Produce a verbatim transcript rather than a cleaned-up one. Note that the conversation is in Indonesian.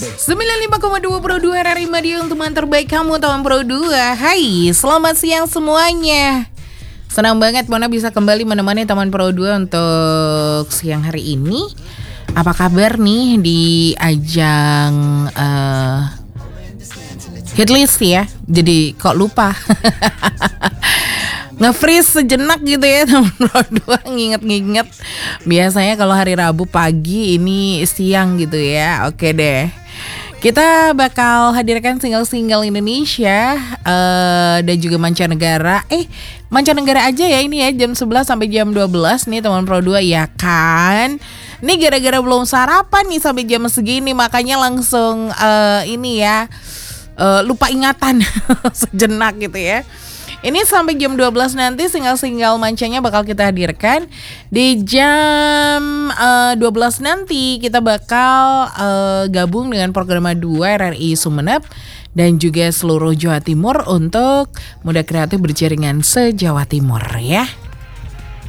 sembilan puluh lima koma dua Pro dua R R I Radio untuk teman terbaik kamu, teman Pro dua. Hai, selamat siang semuanya. Senang banget Mona bisa kembali menemani teman Pro dua untuk siang hari ini. Apa kabar nih di ajang uh, hitlist ya? Jadi kok lupa nge-freeze sejenak gitu ya teman Pro dua, nginget-nginget. Biasanya kalau hari Rabu pagi, ini siang gitu ya. Oke deh, kita bakal hadirkan single-single Indonesia uh, dan juga mancanegara. Eh, mancanegara aja ya ini ya, jam sebelas sampai jam dua belas nih teman Pro dua ya kan. Ini gara-gara belum sarapan nih sampai jam segini, makanya langsung uh, ini ya uh, lupa ingatan sejenak gitu ya. Ini sampai jam dua belas nanti single-single mancanya bakal kita hadirkan. Di jam uh, dua belas nanti kita bakal uh, gabung dengan program dua R R I Sumeneb dan juga seluruh Jawa Timur untuk Muda Kreatif Berjaringan se-Jawa Timur ya.